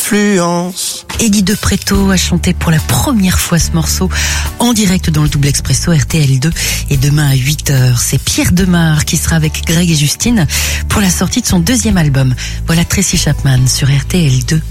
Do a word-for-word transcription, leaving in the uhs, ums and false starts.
influence. Eddie De Pretto a chanté pour la première fois ce morceau en direct dans le Double Expresso R T L deux. Et demain à huit heures, c'est Pierre Demar qui sera avec Greg et Justine pour la sortie de son deuxième album. Voilà Tracy Chapman sur R T L deux.